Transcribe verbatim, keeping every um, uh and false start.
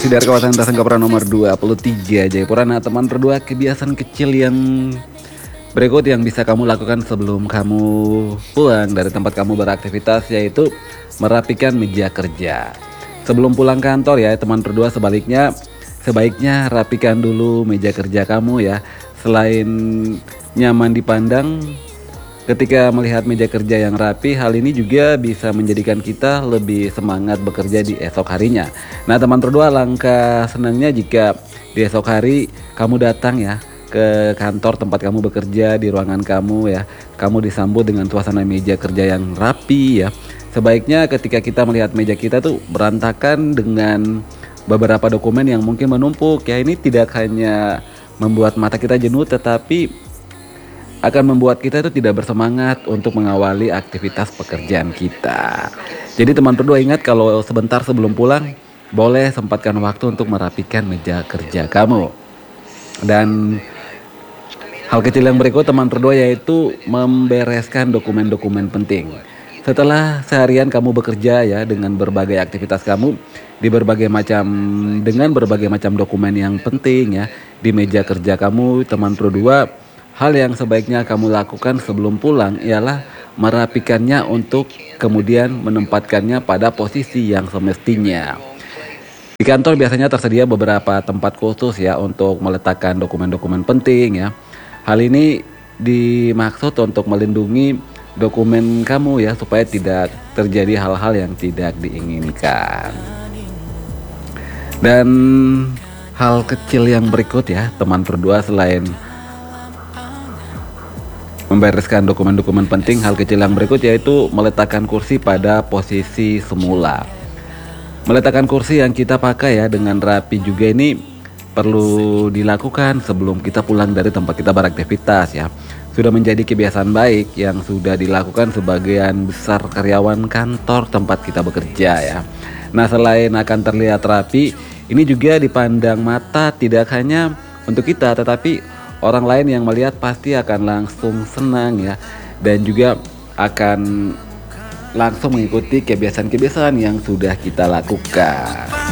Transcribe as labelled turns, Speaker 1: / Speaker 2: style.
Speaker 1: Masih dari kawasan Tasengkapura nomor dua puluh tiga Jayapura. Nah teman berdua, kebiasaan kecil yang berikut yang bisa kamu lakukan sebelum kamu pulang dari tempat kamu beraktivitas, yaitu merapikan meja kerja. Sebelum pulang kantor ya teman berdua, sebaliknya sebaiknya rapikan dulu meja kerja kamu ya. Selain nyaman dipandang ketika melihat meja kerja yang rapi, hal ini juga bisa menjadikan kita lebih semangat bekerja di esok harinya. Nah teman berdua, langkah senangnya jika di esok hari kamu datang ya ke kantor tempat kamu bekerja, di ruangan kamu ya, kamu disambut dengan suasana meja kerja yang rapi ya. Sebaiknya ketika kita melihat meja kita tuh berantakan dengan beberapa dokumen yang mungkin menumpuk ya, ini tidak hanya membuat mata kita jenuh, tetapi akan membuat kita itu tidak bersemangat untuk mengawali aktivitas pekerjaan kita. Jadi teman berdua ingat, kalau sebentar sebelum pulang boleh sempatkan waktu untuk merapikan meja kerja kamu. Dan hal kecil yang berikut teman berdua, yaitu membereskan dokumen-dokumen penting. Setelah seharian kamu bekerja ya dengan berbagai aktivitas kamu di berbagai macam dengan berbagai macam dokumen yang penting ya di meja kerja kamu, teman berdua, hal yang sebaiknya kamu lakukan sebelum pulang ialah merapikannya untuk kemudian menempatkannya pada posisi yang semestinya. Di kantor biasanya tersedia beberapa tempat khusus ya untuk meletakkan dokumen-dokumen penting ya. Hal ini dimaksud untuk melindungi dokumen kamu ya, supaya tidak terjadi hal-hal yang tidak diinginkan. Dan hal kecil yang berikut ya teman berdua, selain membereskan dokumen-dokumen penting, hal kecil yang berikut yaitu meletakkan kursi pada posisi semula. Meletakkan kursi yang kita pakai ya dengan rapi juga ini perlu dilakukan sebelum kita pulang dari tempat kita beraktivitas ya. Sudah menjadi kebiasaan baik yang sudah dilakukan sebagian besar karyawan kantor tempat kita bekerja ya. Nah selain akan terlihat rapi, ini juga dipandang mata tidak hanya untuk kita, tetapi orang lain yang melihat pasti akan langsung senang ya, dan juga akan langsung mengikuti kebiasaan-kebiasaan yang sudah kita lakukan.